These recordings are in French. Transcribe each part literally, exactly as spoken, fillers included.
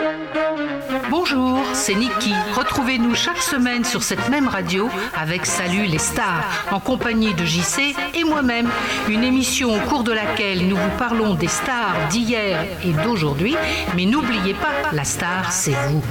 Bonjour, c'est Niki. Retrouvez-nous chaque semaine sur cette même radio avec Salut les stars, en compagnie de J C et moi-même. Une émission au cours de laquelle nous vous parlons des stars d'hier et d'aujourd'hui. Mais n'oubliez pas, la star, c'est vous.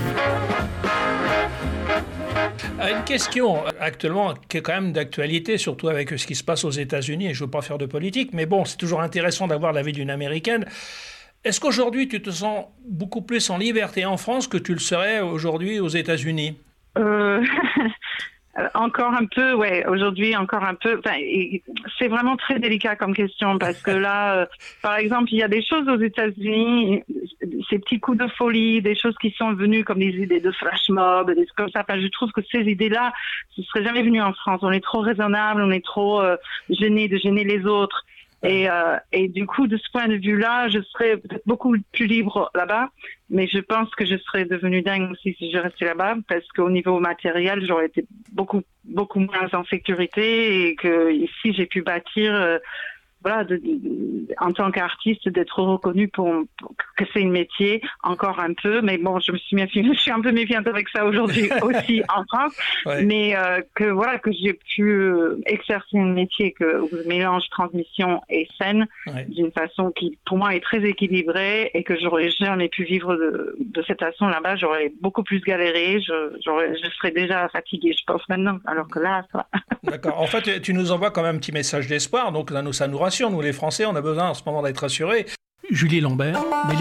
Une question actuellement qui est quand même d'actualité, surtout avec ce qui se passe aux États-Unis, et je ne veux pas faire de politique, mais bon, c'est toujours intéressant d'avoir l'avis d'une Américaine. Est-ce qu'aujourd'hui, tu te sens beaucoup plus en liberté en France que tu le serais aujourd'hui aux États-Unis ? euh, Encore un peu, ouais. Aujourd'hui, encore un peu. Enfin, c'est vraiment très délicat comme question parce que là, euh, par exemple, il y a des choses aux États-Unis, ces petits coups de folie, des choses qui sont venues comme des idées de flash mob, des trucs comme ça. Enfin, je trouve que ces idées-là, ce serait jamais venu en France. On est trop raisonnable, on est trop euh, gêné de gêner les autres. Et, euh, et du coup, de ce point de vue-là, je serais peut-être beaucoup plus libre là-bas, mais je pense que je serais devenue dingue aussi si je restais là-bas, parce qu'au niveau matériel, j'aurais été beaucoup beaucoup moins en sécurité et que ici, j'ai pu bâtir, euh, voilà, de, de, en tant qu'artiste, d'être reconnu pour, pour que c'est un métier, encore un peu, mais bon, je me suis méfiante, je suis un peu méfiante avec ça aujourd'hui aussi en France, ouais. mais euh, que voilà, que j'ai pu exercer un métier que mélange transmission et scène ouais. d'une façon qui, pour moi, est très équilibrée et que j'aurais jamais pu vivre de, de cette façon là-bas. J'aurais beaucoup plus galéré, je, j'aurais, je serais déjà fatiguée, je pense maintenant, alors que là, ça va. D'accord. En fait, tu nous envoies quand même un petit message d'espoir, donc là, nous, ça nous rassure. Nous, les Français, on a besoin en ce moment d'être rassurés. Julie Lambert.